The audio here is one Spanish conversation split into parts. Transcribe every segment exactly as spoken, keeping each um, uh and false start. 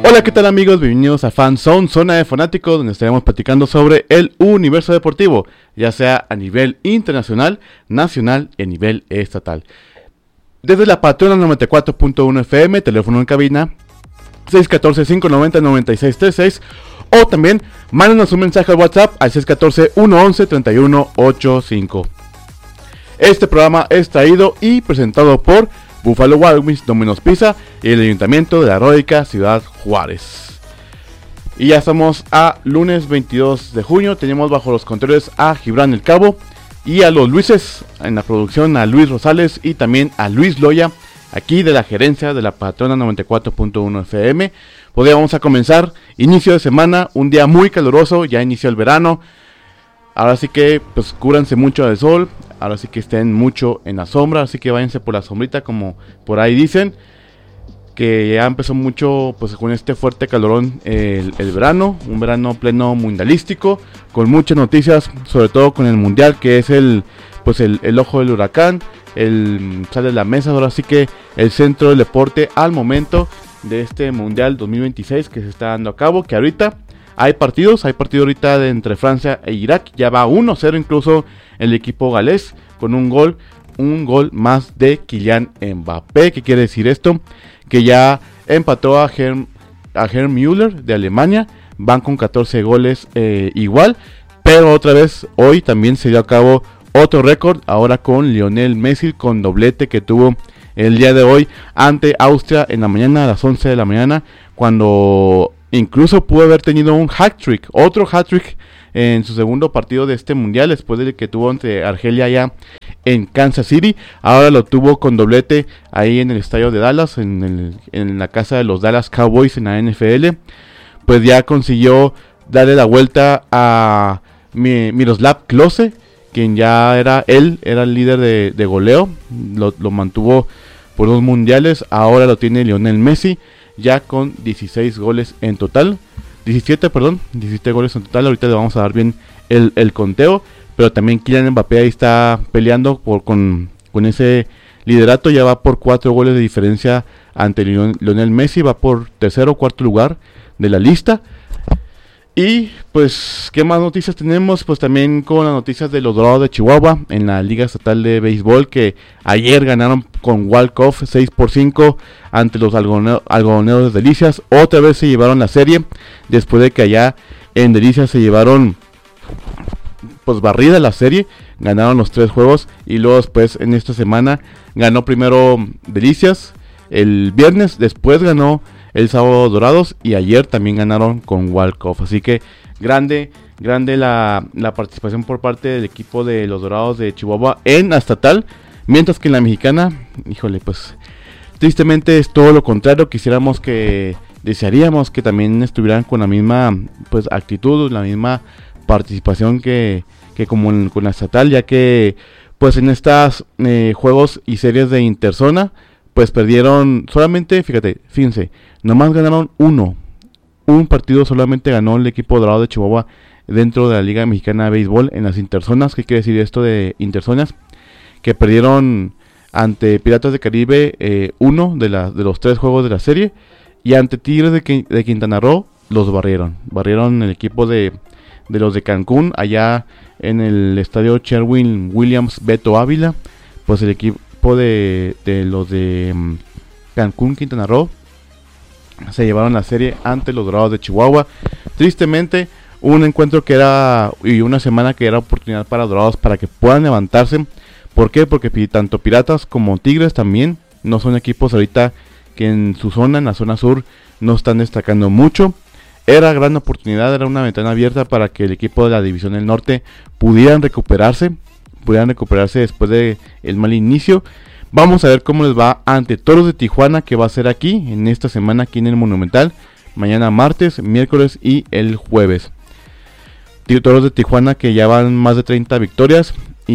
Hola, ¿qué tal amigos? Bienvenidos a Fan Zone, zona de fanáticos, donde estaremos platicando sobre el universo deportivo, ya sea a nivel internacional, nacional y a nivel estatal. Desde la Patrona noventa y cuatro punto uno F M, teléfono en cabina seis uno cuatro, cinco nueve cero, nueve seis tres seis, o también mándenos un mensaje al WhatsApp al seis uno cuatro, uno uno uno, tres uno ocho cinco. Este programa es traído y presentado por Buffalo Wild Wings, Domino's Pizza y el Ayuntamiento de la heroica Ciudad Juárez. Y ya estamos a lunes veintidós de junio. Tenemos bajo los controles a Gibran El Cabo y a los Luises en la producción, a Luis Rosales y también a Luis Loya, aquí de la gerencia de la Patrona noventa y cuatro punto uno F M. Pues ya vamos a comenzar inicio de semana, un día muy caluroso, ya inició el verano. Ahora sí que pues cúbranse mucho del sol, ahora sí que estén mucho en la sombra, así que váyanse por la sombrita como por ahí dicen. Que ya empezó mucho pues con este fuerte calorón el, el verano, un verano pleno mundialístico, con muchas noticias, sobre todo con el mundial que es el pues el, el ojo del huracán, el sale de la mesa, ahora sí que el centro del deporte al momento de este mundial dos mil veintiséis que se está dando a cabo, que ahorita hay partidos, hay partido ahorita de entre Francia e Irak, ya va uno cero incluso el equipo galés con un gol, un gol más de Kylian Mbappé. ¿Qué quiere decir esto? Que ya empató a Herm, a Herm Müller de Alemania, van con catorce goles eh, igual, pero otra vez hoy también se dio a cabo otro récord, ahora con Lionel Messi con doblete que tuvo el día de hoy ante Austria en la mañana a las once de la mañana, cuando incluso pudo haber tenido un hat-trick, otro hat-trick en su segundo partido de este mundial, después del que tuvo ante Argelia allá en Kansas City. Ahora lo tuvo con doblete ahí en el estadio de Dallas, en, el, en la casa de los Dallas Cowboys en la N F L. Pues ya consiguió darle la vuelta a Miroslav Klose, quien ya era él, era el líder de, de goleo, lo, lo mantuvo por dos mundiales. Ahora lo tiene Lionel Messi, ya con dieciséis goles en total, diecisiete, perdón, diecisiete goles en total. Ahorita le vamos a dar bien el, el conteo, pero también Kylian Mbappé ahí está peleando por, con, con ese liderato, ya va por cuatro goles de diferencia ante Lionel Messi, va por tercero o cuarto lugar de la lista. Y pues, ¿qué más noticias tenemos? Pues también con las noticias de los Dorados de Chihuahua en la Liga Estatal de Béisbol, que ayer ganaron con walk-off seis por cinco ante los algodone- algodoneros de Delicias. Otra vez se llevaron la serie, después de que allá en Delicias se llevaron pues barrida la serie, ganaron los tres juegos. Y luego después en esta semana ganó primero Delicias el viernes, después ganó el sábado Dorados y ayer también ganaron con walk-off. Así que grande, grande la, la participación por parte del equipo de los Dorados de Chihuahua en la estatal. Mientras que en la mexicana, híjole, pues tristemente es todo lo contrario. Quisiéramos que, desearíamos que también estuvieran con la misma pues actitud, la misma participación que, que como en, con la estatal, ya que pues en estas eh, juegos y series de interzona pues perdieron solamente, fíjate, fíjense, nomás ganaron uno, un partido solamente ganó el equipo dorado de Chihuahua dentro de la Liga Mexicana de Béisbol en las interzonas. ¿Qué quiere decir esto de interzonas? Que perdieron ante Piratas de Caribe eh, uno de, la, de los tres juegos de la serie, y ante Tigres de, de Quintana Roo los barrieron, barrieron el equipo de, de los de Cancún allá en el estadio Sherwin Williams Beto Ávila. Pues el equipo De, de los de um, Cancún, Quintana Roo se llevaron la serie ante los Dorados de Chihuahua. Tristemente, un encuentro que era y una semana que era oportunidad para Dorados para que puedan levantarse. ¿Por qué? Porque tanto Piratas como Tigres también no son equipos ahorita que en su zona, en la zona sur, no están destacando mucho. Era gran oportunidad, era una ventana abierta para que el equipo de la División del Norte pudieran recuperarse. pudieran recuperarse después de el mal inicio. Vamos a ver cómo les va ante Toros de Tijuana, que va a ser aquí en esta semana aquí en el Monumental, mañana martes, miércoles y el jueves. Toros de Tijuana que ya van más de treinta victorias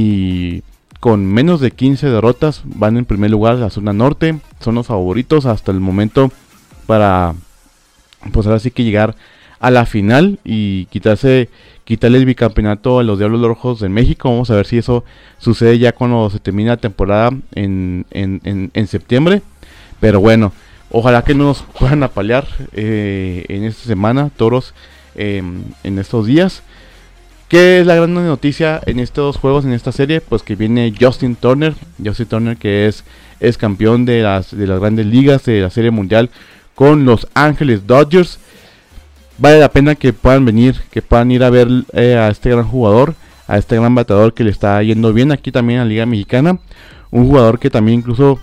y con menos de quince derrotas, van en primer lugar de la zona norte, son los favoritos hasta el momento para pues ahora sí que llegar a la final y quitarse quitarle el bicampeonato a los Diablos Rojos de México. Vamos a ver si eso sucede ya cuando se termine la temporada en, en, en, en septiembre. Pero bueno, Ojalá que no nos puedan apalear eh, en esta semana, Toros, eh, en estos días. ¿Qué es la gran noticia en estos juegos, en esta serie? Pues que viene Justin Turner, Justin Turner que es, es campeón de las, de las grandes ligas, de la Serie Mundial con Los Ángeles Dodgers. Vale la pena que puedan venir, que puedan ir a ver eh, a este gran jugador, a este gran bateador que le está yendo bien aquí también en la Liga Mexicana. Un jugador que también incluso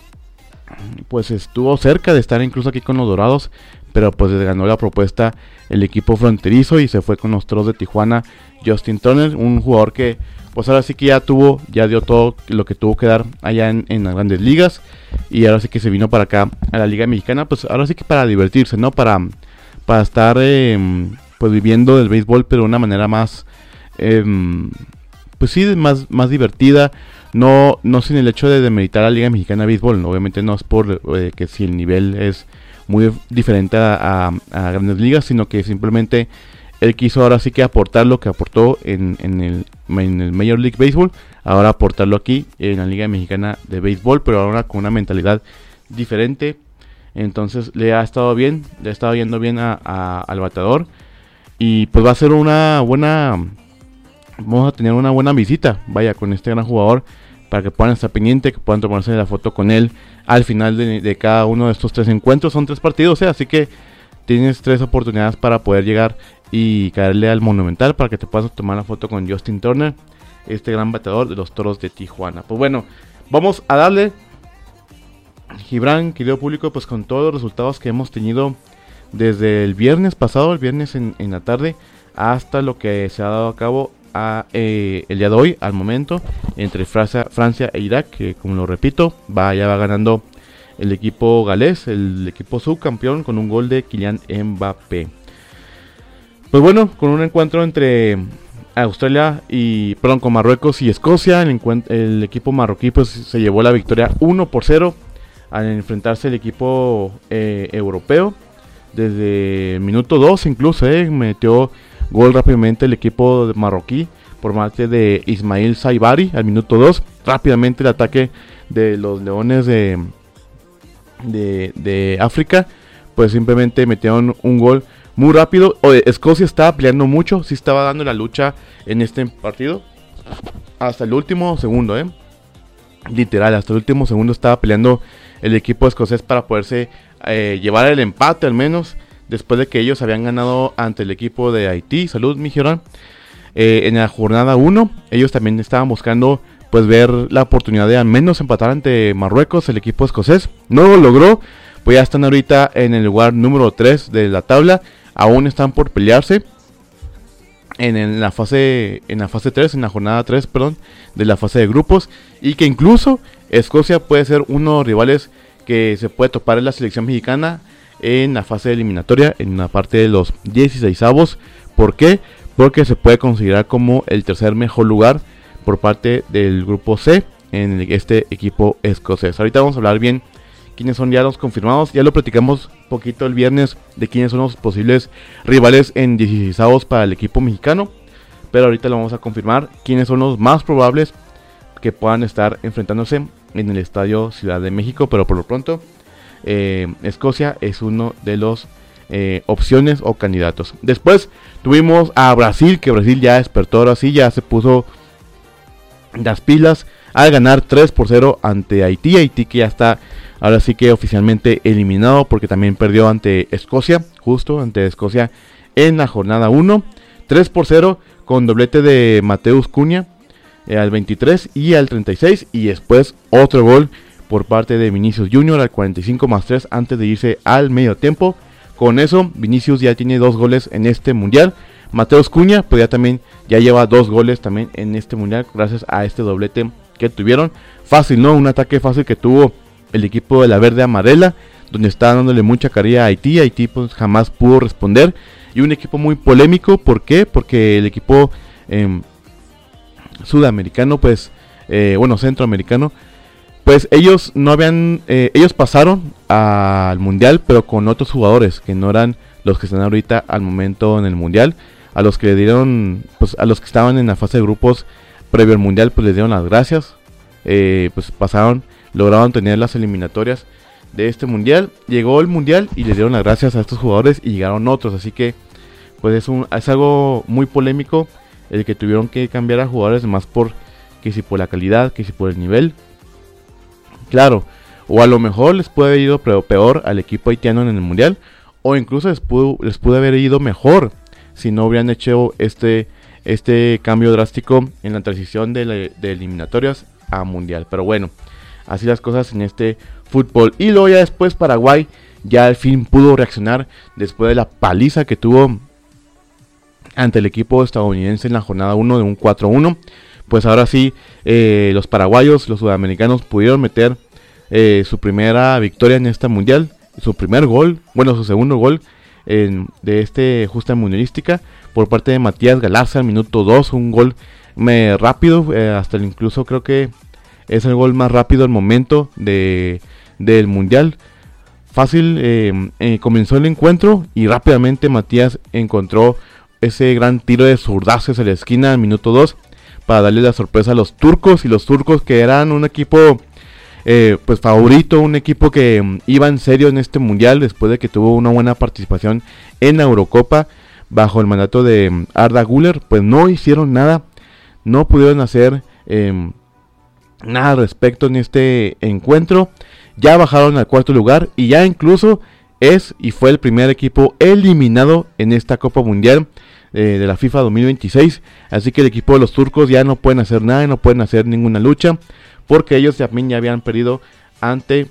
pues estuvo cerca de estar incluso aquí con los Dorados, pero pues ganó la propuesta el equipo fronterizo y se fue con los Toros de Tijuana. Justin Turner, un jugador que pues ahora sí que ya tuvo, ya dio todo lo que tuvo que dar allá en, en las grandes ligas, y ahora sí que se vino para acá a la Liga Mexicana, pues ahora sí que para divertirse, ¿no? Para, para estar eh, pues viviendo del béisbol, pero de una manera más, eh, pues sí, más, más divertida. No, no sin el hecho de demeritar a la Liga Mexicana de Béisbol, ¿no? Obviamente no es por eh, que si el nivel es muy diferente a, a, a grandes ligas, sino que simplemente él quiso ahora sí que aportar lo que aportó en, en, el, en el Major League Baseball, ahora aportarlo aquí en la Liga Mexicana de Béisbol, pero ahora con una mentalidad diferente. Entonces le ha estado bien, le ha estado yendo bien a, a, al bateador, y pues va a ser una buena, vamos a tener una buena visita, vaya, con este gran jugador, para que puedan estar pendientes, que puedan tomarse la foto con él al final de, de cada uno de estos tres encuentros. Son tres partidos, ¿eh? Así que tienes tres oportunidades para poder llegar y caerle al Monumental para que te puedas tomar la foto con Justin Turner, este gran bateador de los Toros de Tijuana. Pues bueno, vamos a darle, Gibran, querido público, pues con todos los resultados que hemos tenido desde el viernes pasado, el viernes en, en la tarde, hasta lo que se ha dado a cabo a, eh, el día de hoy, al momento, entre Francia, Francia e Irak, que como lo repito, va, ya va ganando el equipo galés, el equipo subcampeón, con un gol de Kylian Mbappé. Pues bueno, con un encuentro entre Australia y, perdón, con Marruecos y Escocia, el, el equipo marroquí pues se llevó la victoria uno por cero al enfrentarse el equipo eh, europeo. Desde el minuto dos incluso eh, metió gol rápidamente el equipo marroquí por parte de Ismail Saibari al minuto dos. Rápidamente el ataque de los Leones de, de, de África, pues simplemente metieron un gol muy rápido. Escocia estaba peleando mucho, sí estaba dando la lucha en este partido hasta el último segundo, eh. Literal, hasta el último segundo estaba peleando el equipo escocés para poderse eh, llevar el empate al menos, después de que ellos habían ganado ante el equipo de Haití. Salud, mi Gibran. Eh, en la jornada uno, ellos también estaban buscando pues ver la oportunidad de al menos empatar ante Marruecos, el equipo escocés. No lo logró, pues ya están ahorita en el lugar número tres de la tabla. Aún están por pelearse en, en la fase en la fase tres, en la jornada tres, perdón, de la fase de grupos, y que incluso Escocia puede ser uno de los rivales que se puede topar en la selección mexicana en la fase eliminatoria, en la parte de los dieciseisavos. ¿Por qué? Porque se puede considerar como el tercer mejor lugar por parte del grupo C en este equipo escocés. Ahorita vamos a hablar bien quiénes son ya los confirmados. Ya lo platicamos un poquito el viernes de quiénes son los posibles rivales en dieciseisavos para el equipo mexicano, pero ahorita lo vamos a confirmar quiénes son los más probables que puedan estar enfrentándose en el Estadio Ciudad de México. Pero por lo pronto eh, Escocia es uno de los eh, opciones o candidatos. Después tuvimos a Brasil, que Brasil ya despertó, ahora sí ya se puso las pilas al ganar tres por cero ante Haití. Haití que ya está ahora sí que oficialmente eliminado, porque también perdió ante Escocia, justo ante Escocia en la jornada uno. tres por cero con doblete de Mateus Cunha eh, al veintitrés y al treinta y seis, y después otro gol por parte de Vinicius Junior al cuarenta y cinco más tres antes de irse al medio tiempo. Con eso Vinicius ya tiene dos goles en este mundial. Mateus Cunha pues ya también ya lleva dos goles también en este mundial gracias a este doblete que tuvieron. Fácil, ¿no? Un ataque fácil que tuvo el equipo de la verde amarela, donde está dándole mucha carrilla a Haití. Haití pues jamás pudo responder, y un equipo muy polémico. ¿Por qué? Porque el equipo eh, sudamericano, pues eh, bueno, centroamericano, pues ellos no habían, eh, ellos pasaron al mundial, pero con otros jugadores que no eran los que están ahorita al momento en el mundial. A los que le dieron, pues a los que estaban en la fase de grupos previo al mundial, pues les dieron las gracias. Eh, pues pasaron, lograron tener las eliminatorias de este mundial. Llegó el mundial y le dieron las gracias a estos jugadores y llegaron otros, así que pues es, un, es algo muy polémico el que tuvieron que cambiar a jugadores más por que si por la calidad, que si por el nivel. Claro, o a lo mejor les puede haber ido peor al equipo haitiano en el mundial, o incluso les pudo, les pudo haber ido mejor si no hubieran hecho este, este cambio drástico en la transición de, la, de eliminatorias a mundial. Pero bueno, así las cosas en este fútbol. Y luego ya después Paraguay ya al fin pudo reaccionar después de la paliza que tuvo ante el equipo estadounidense en la jornada uno de un cuatro uno. Pues ahora sí, eh, los paraguayos, los sudamericanos pudieron meter eh, su primera victoria en esta mundial, su primer gol, bueno, su segundo gol en, de este justa mundialística por parte de Matías Galarza al minuto dos, un gol me, rápido, eh, hasta el, incluso creo que es el gol más rápido al momento de, del mundial. Fácil, eh, eh, comenzó el encuentro y rápidamente Matías encontró ese gran tiro de zurdazo hacia la esquina al minuto dos para darle la sorpresa a los turcos, y los turcos que eran un equipo eh, pues favorito, un equipo que um, iba en serio en este mundial después de que tuvo una buena participación en la Eurocopa bajo el mandato de um, Arda Güler, pues no hicieron nada, no pudieron hacer eh, nada al respecto en este encuentro. Ya bajaron al cuarto lugar y ya incluso es y fue el primer equipo eliminado en esta Copa Mundial eh, de la FIFA dos mil veintiséis. Así que el equipo de los turcos ya no pueden hacer nada, no pueden hacer ninguna lucha, porque ellos también ya habían perdido ante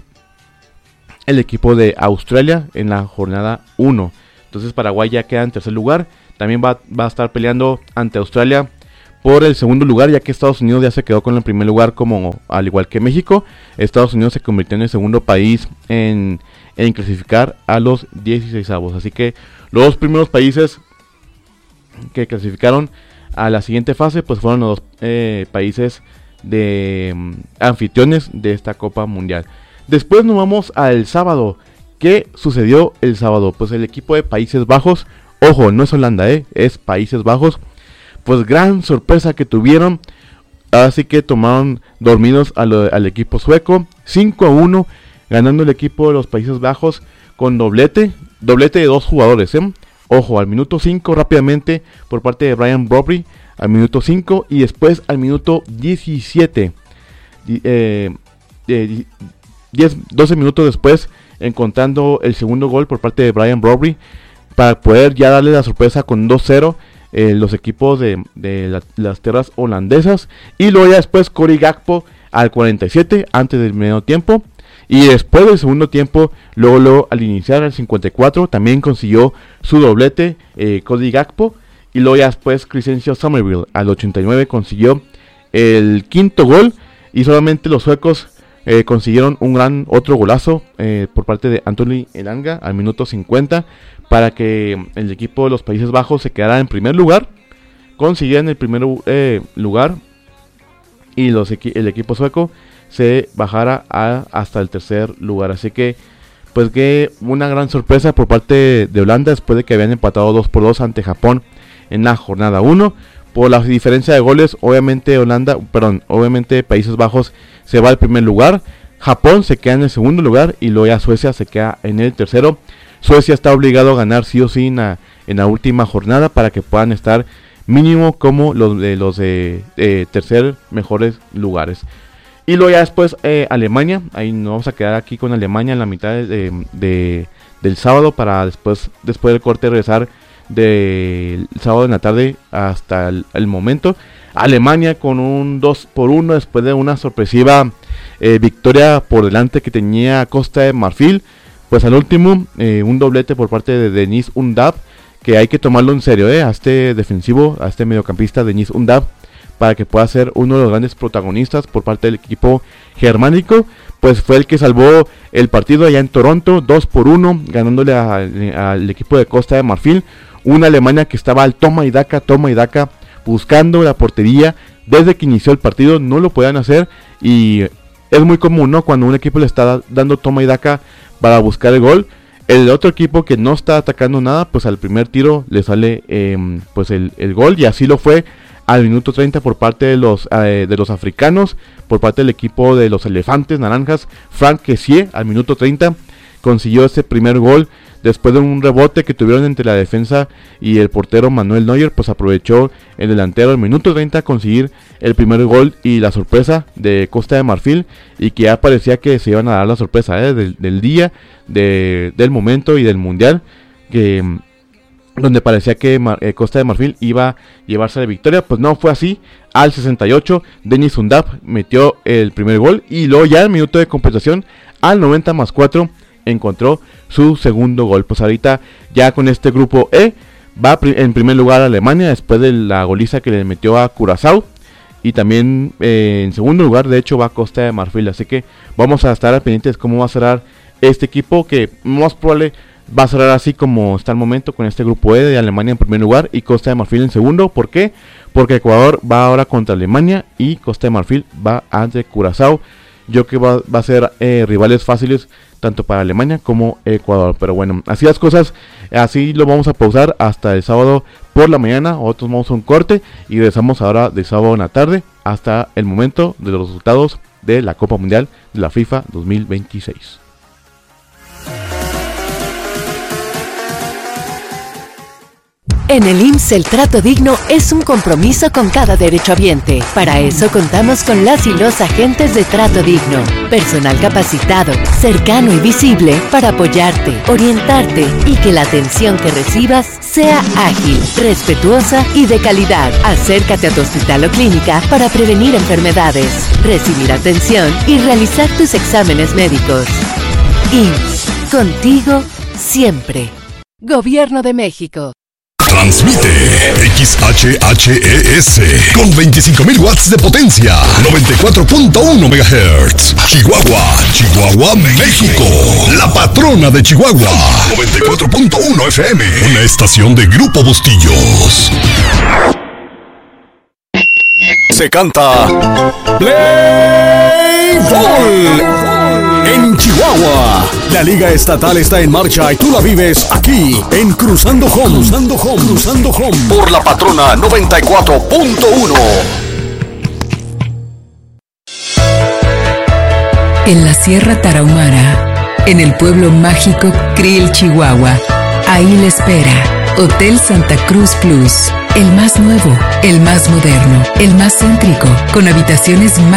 el equipo de Australia en la jornada uno. Entonces Paraguay ya queda en tercer lugar. También va, va a estar peleando ante Australia por el segundo lugar, ya que Estados Unidos ya se quedó con el primer lugar, como al igual que México. Estados Unidos se convirtió en el segundo país en, en clasificar a los dieciseisavos. Así que los dos primeros países que clasificaron a la siguiente fase pues fueron los dos eh, países de um, anfitriones de esta Copa Mundial. Después nos vamos al sábado. ¿Qué sucedió el sábado? Pues el equipo de Países Bajos, ojo, no es Holanda, eh, es Países Bajos, pues gran sorpresa que tuvieron, así que tomaron dormidos a lo, al equipo sueco, cinco a uno, ganando el equipo de los Países Bajos con doblete, doblete de dos jugadores, ¿eh? Ojo, al minuto cinco rápidamente por parte de Brian Brobry, al minuto cinco, y después al minuto diecisiete, eh, eh, diez, doce minutos después, encontrando el segundo gol por parte de Brian Brobry, para poder ya darle la sorpresa con dos cero. Eh, los equipos de, de la, las tierras holandesas. Y luego ya después Cody Gakpo al cuarenta y siete, antes del medio tiempo. Y después del segundo tiempo, luego, luego al iniciar al cincuenta y cuatro, también consiguió su doblete eh, Cody Gakpo. Y luego ya después Crescencio Summerville al ochenta y nueve consiguió el quinto gol. Y solamente los suecos eh, consiguieron un gran otro golazo eh, por parte de Anthony Elanga al minuto cincuenta, para que el equipo de los Países Bajos se quedara en primer lugar. Consiguieron el primer eh, lugar y los equi- el equipo sueco se bajara a, hasta el tercer lugar. Así que pues que una gran sorpresa por parte de Holanda, después de que habían empatado dos por dos ante Japón en la jornada uno. Por la diferencia de goles, obviamente Holanda, perdón, obviamente Países Bajos se va al primer lugar, Japón se queda en el segundo lugar y luego ya Suecia se queda en el tercero. Suecia está obligado a ganar sí o sí en la, en la última jornada para que puedan estar mínimo como los de los de, de tercer mejores lugares. Y luego ya después eh, Alemania, ahí nos vamos a quedar aquí con Alemania en la mitad de, de, del sábado, para después, después del corte regresar del sábado en la tarde hasta el, el momento. Alemania con un dos por uno después de una sorpresiva eh, victoria por delante que tenía Costa de Marfil. Pues al último, eh, un doblete por parte de Deniz Undav, que hay que tomarlo en serio, eh, a este defensivo, a este mediocampista Deniz Undav, para que pueda ser uno de los grandes protagonistas por parte del equipo germánico. Pues fue el que salvó el partido allá en Toronto, dos por uno, ganándole al equipo de Costa de Marfil. Una Alemania que estaba al toma y daca, toma y daca, buscando la portería desde que inició el partido, no lo podían hacer, y es muy común, ¿no?, cuando un equipo le está dando toma y daca para buscar el gol, el otro equipo que no está atacando nada, pues al primer tiro le sale eh, pues el, el gol, y así lo fue al minuto treinta por parte de los, eh, de los africanos, por parte del equipo de los elefantes naranjas. Franck Kessié al minuto treinta consiguió ese primer gol después de un rebote que tuvieron entre la defensa y el portero Manuel Neuer. Pues aprovechó el delantero al minuto treinta a conseguir el primer gol y la sorpresa de Costa de Marfil, y que ya parecía que se iban a dar la sorpresa ¿eh? del, del día, de, del momento y del mundial, que donde parecía que Mar, eh, Costa de Marfil iba a llevarse la victoria. Pues no fue así. Al sesenta y ocho Denis Undab metió el primer gol, y luego ya en el minuto de compensación al noventa más cuatro encontró su segundo gol. Pues ahorita ya con este grupo E va en primer lugar Alemania después de la goliza que le metió a Curazao, y también eh, en segundo lugar de hecho va Costa de Marfil. Así que vamos a estar al pendiente de cómo va a cerrar este equipo, que más probable va a cerrar así como está el momento, con este grupo E de Alemania en primer lugar y Costa de Marfil en segundo. ¿Por qué? Porque Ecuador va ahora contra Alemania y Costa de Marfil va ante Curazao. Yo creo que va, va a ser eh, rivales fáciles tanto para Alemania como Ecuador. Pero bueno, así las cosas, así lo vamos a pausar hasta el sábado por la mañana. Otros vamos a un corte y regresamos ahora de sábado en la tarde hasta el momento de los resultados de la Copa Mundial de la FIFA dos mil veintiséis. En el I M S S el trato digno es un compromiso con cada derechohabiente. Para eso contamos con las y los agentes de trato digno. Personal capacitado, cercano y visible para apoyarte, orientarte y que la atención que recibas sea ágil, respetuosa y de calidad. Acércate a tu hospital o clínica para prevenir enfermedades, recibir atención y realizar tus exámenes médicos. I M S S, contigo siempre. Gobierno de México. Transmite X H H E S con veinticinco mil watts de potencia, noventa y cuatro punto uno megahertz. Chihuahua, Chihuahua, México. La patrona de Chihuahua. noventa y cuatro punto uno F M. Una estación de Grupo Bustillos. Se canta Play Ball. En Chihuahua, la Liga Estatal está en marcha y tú la vives aquí en Cruzando Home. Cruzando Home. Cruzando Home. Por la patrona noventa y cuatro punto uno. En la Sierra Tarahumara, en el pueblo mágico Krill, Chihuahua, ahí le espera Hotel Santa Cruz Plus. El más nuevo, el más moderno, el más céntrico, con habitaciones más